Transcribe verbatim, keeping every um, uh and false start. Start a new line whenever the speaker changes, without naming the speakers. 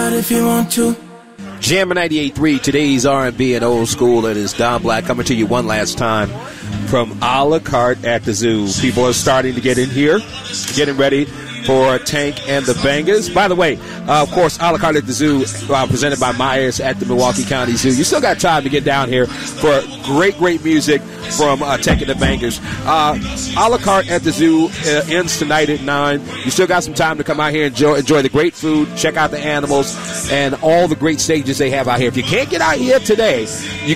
out if you want to.
Jammin' ninety-eight point three, today's R and B and old school. It is Don Black coming to you one last time from A La Carte at the Zoo. People are starting to get in here, getting ready for Tank and the Bangers. By the way, uh, of course, A La Carte at the Zoo, uh, presented by Myers at the Milwaukee County Zoo. You still got time to get down here for great, great music from uh, Tank and the Bangers. Uh, A La Carte at the Zoo uh, ends tonight at nine. You still got some time to come out here and enjoy, enjoy the great food, check out the animals, and all the great stages they have out here. If you can't get out here today, you